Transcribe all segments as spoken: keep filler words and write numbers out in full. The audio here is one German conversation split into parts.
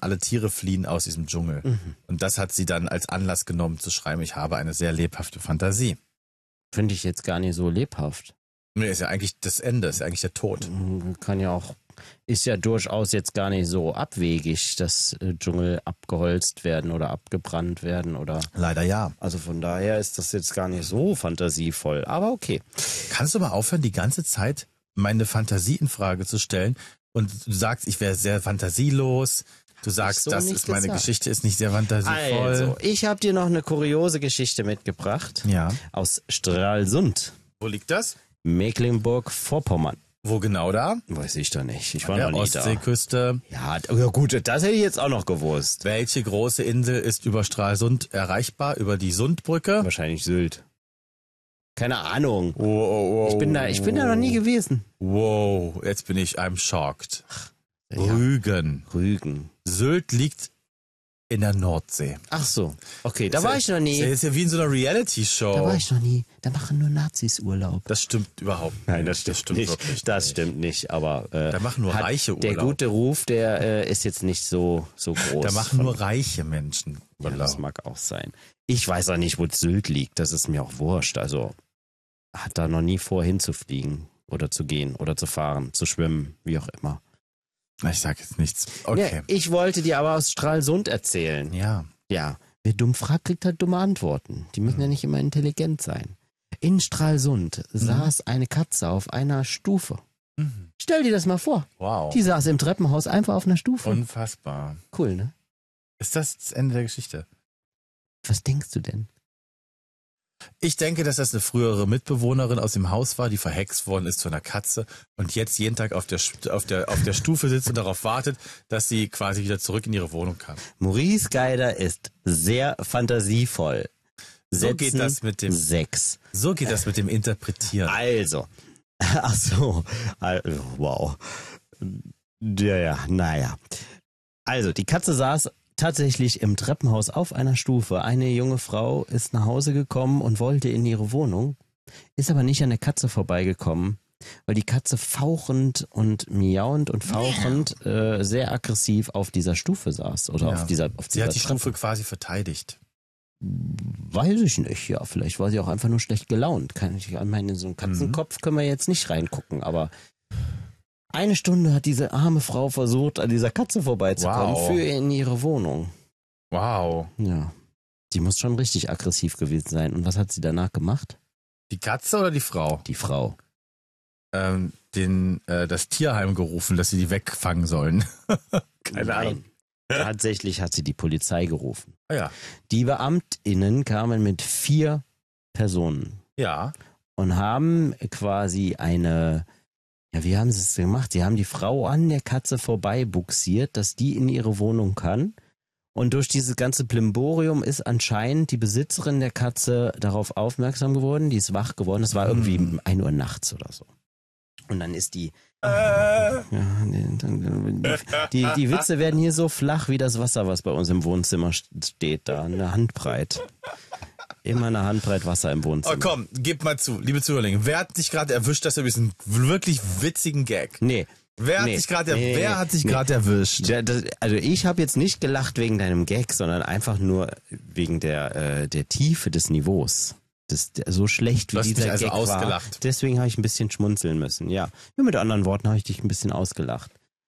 und alle Tiere fliehen aus diesem Dschungel. Mhm. Und das hat sie dann als Anlass genommen zu schreiben, ich habe eine sehr lebhafte Fantasie. Finde ich jetzt gar nicht so lebhaft. Nee, ist ja eigentlich das Ende, ist ja eigentlich der Tod. Kann ja auch, ist ja durchaus jetzt gar nicht so abwegig, dass äh, Dschungel abgeholzt werden oder abgebrannt werden oder. Leider ja. Also von daher ist das jetzt gar nicht so fantasievoll, aber okay. Kannst du mal aufhören, die ganze Zeit meine Fantasie in Frage zu stellen und du sagst, ich wäre sehr fantasielos. Du sagst, so das ist meine gesagt. Geschichte ist nicht sehr fantasievoll. Also, ich habe dir noch eine kuriose Geschichte mitgebracht. Ja. Aus Stralsund. Wo liegt das? Mecklenburg-Vorpommern. Wo genau da? Weiß ich doch nicht. Ich war An der noch nie da. Ostseeküste. Ja, ja gut, das hätte ich jetzt auch noch gewusst. Welche große Insel ist über Stralsund erreichbar? Über die Sundbrücke? Wahrscheinlich Sylt. Keine Ahnung. Oh, oh, oh, ich bin da, ich bin da noch nie gewesen. Wow, jetzt bin ich I'm shocked. Ja. Rügen. Rügen. Sylt liegt in der Nordsee. Ach so, okay, da war ich noch nie. Das ist ja wie in so einer Reality-Show. Da war ich noch nie. Da machen nur Nazis Urlaub. Das stimmt überhaupt nicht. Nein, das stimmt, das stimmt nicht. Wirklich das nicht. stimmt nicht, aber äh, da machen nur reiche Urlaub. Der gute Ruf, der äh, ist jetzt nicht so so groß. Da machen nur reiche Menschen Urlaub. Ja, das mag auch sein. Ich weiß auch nicht, wo Sylt liegt. Das ist mir auch wurscht. Also hat da noch nie vor, hinzufliegen oder zu gehen oder zu fahren, zu schwimmen, wie auch immer. Ich sag jetzt nichts. Okay. Ja, ich wollte dir aber aus Stralsund erzählen. Ja. Ja. Wer dumm fragt, kriegt halt dumme Antworten. Die müssen mhm. ja nicht immer intelligent sein. In Stralsund mhm. saß eine Katze auf einer Stufe. Mhm. Stell dir das mal vor. Wow. Die saß im Treppenhaus einfach auf einer Stufe. Unfassbar. Cool, ne? Ist das das Ende der Geschichte? Was denkst du denn? Ich denke, dass das eine frühere Mitbewohnerin aus dem Haus war, die verhext worden ist zu einer Katze und jetzt jeden Tag auf der, auf der, auf der Stufe sitzt und darauf wartet, dass sie quasi wieder zurück in ihre Wohnung kann. Maurice Geider ist sehr fantasievoll. So Setzen geht das mit dem sechs. So geht das mit dem Interpretieren. Also, ach so, wow. Ja, ja, naja. Also, die Katze saß tatsächlich im Treppenhaus auf einer Stufe. Eine junge Frau ist nach Hause gekommen und wollte in ihre Wohnung, ist aber nicht an der Katze vorbeigekommen, weil die Katze fauchend und miauend und fauchend äh, sehr aggressiv auf dieser Stufe saß. Oder ja. auf dieser auf Sie dieser hat die Treppe. Stufe quasi verteidigt. Weiß ich nicht, ja. Vielleicht war sie auch einfach nur schlecht gelaunt. Kann ich, ich meine, in so einen Katzenkopf können wir jetzt nicht reingucken, aber eine Stunde hat diese arme Frau versucht, an dieser Katze vorbeizukommen wow. für in ihre Wohnung. Wow. Ja. Die muss schon richtig aggressiv gewesen sein. Und was hat sie danach gemacht? Die Katze oder die Frau? Die Frau. Ähm, den, äh, das Tierheim gerufen, dass sie die wegfangen sollen. Keine Nein. Ahnung. Tatsächlich hat sie die Polizei gerufen. Ah, ja. Die BeamtInnen kamen mit vier Personen. Ja. Und haben quasi eine... Ja, wie haben sie es gemacht? Sie haben die Frau an der Katze vorbei buxiert, dass die in ihre Wohnung kann. Und durch dieses ganze Plimborium ist anscheinend die Besitzerin der Katze darauf aufmerksam geworden. Die ist wach geworden. Das war irgendwie um ein Uhr nachts oder so. Und dann ist die... Äh. Ja, die, die, die Witze werden hier so flach wie das Wasser, was bei uns im Wohnzimmer steht. Da eine Handbreit. Immer eine Handbreit Wasser im Wohnzimmer. Oh komm, gib mal zu, liebe Zuhörer. Wer hat dich gerade erwischt, dass du diesen wirklich witzigen Gag? Nee. Wer hat nee, dich gerade nee, wer hat dich nee. gerade erwischt? Ja, das, also ich habe jetzt nicht gelacht wegen deinem Gag, sondern einfach nur wegen der, äh, der Tiefe des Niveaus. Das, der, so schlecht wie du hast dieser mich also Gag ausgelacht. war. Deswegen habe ich ein bisschen schmunzeln müssen. Ja, ja mit anderen Worten habe ich dich ein bisschen ausgelacht.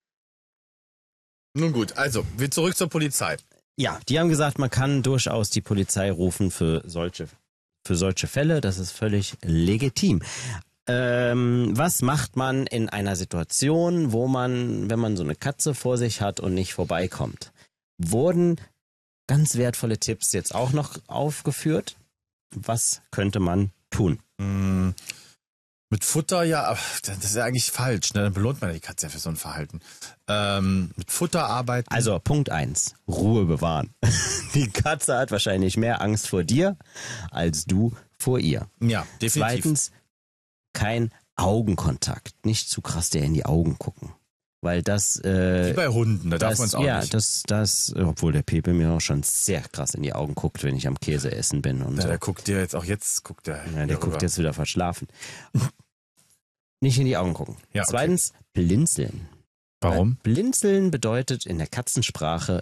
Nun gut, also, wir zurück zur Polizei. Ja, die haben gesagt, man kann durchaus die Polizei rufen für solche, für solche Fälle. Das ist völlig legitim. Ähm, was macht man in einer Situation, wo man, wenn man so eine Katze vor sich hat und nicht vorbeikommt? Wurden ganz wertvolle Tipps jetzt auch noch aufgeführt? Was könnte man tun? Mm, mit Futter, ja, das ist ja eigentlich falsch. Ne? Dann belohnt man die Katze ja für so ein Verhalten. Ähm, mit Futter arbeiten. Also Punkt eins, Ruhe bewahren. Die Katze hat wahrscheinlich mehr Angst vor dir, als du vor ihr. Ja, definitiv. Zweitens, kein Augenkontakt. Nicht zu krass der in die Augen gucken. Weil das... Äh, Wie bei Hunden, da das, darf man es auch ja, nicht. Ja, das, das, obwohl der Pepe mir auch schon sehr krass in die Augen guckt, wenn ich am Käse essen bin. Und ja, so. Der guckt dir jetzt auch jetzt, guckt der. Ja, der guckt jetzt wieder verschlafen. Nicht in die Augen gucken. Ja, okay. Zweitens, blinzeln. Warum? Weil blinzeln bedeutet in der Katzensprache